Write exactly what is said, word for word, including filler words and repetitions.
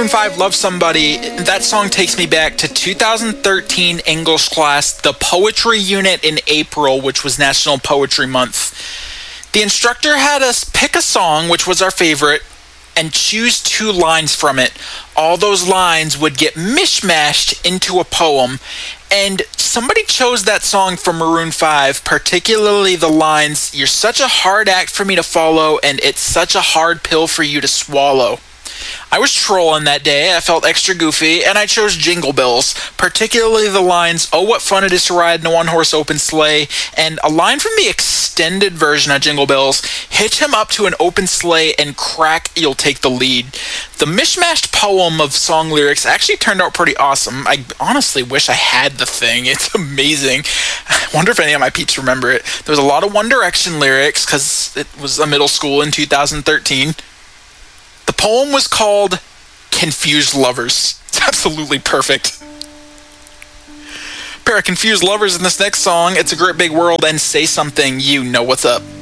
Maroon five, Love Somebody. That song takes me back to two thousand thirteen English class, the poetry unit in April, which was National Poetry Month. The instructor had us pick a song, which was our favorite, and choose two lines from it. All those lines would get mishmashed into a poem, and somebody chose that song from Maroon five, particularly the lines, "You're such a hard act for me to follow, and it's such a hard pill for you to swallow." I was trolling that day, I felt extra goofy, and I chose Jingle Bells, particularly the lines, "Oh, what fun it is to ride in a one-horse open sleigh," and a line from the extended version of Jingle Bells, "Hitch him up to an open sleigh and crack, you'll take the lead." The mishmashed poem of song lyrics actually turned out pretty awesome. I honestly wish I had the thing. It's amazing. I wonder if any of my peeps remember it. There was a lot of One Direction lyrics, because it was a middle school in two thousand thirteen. The poem was called Confused Lovers. It's absolutely perfect. Pair of confused lovers in this next song. It's a Great Big World and Say Something, You Know What's Up.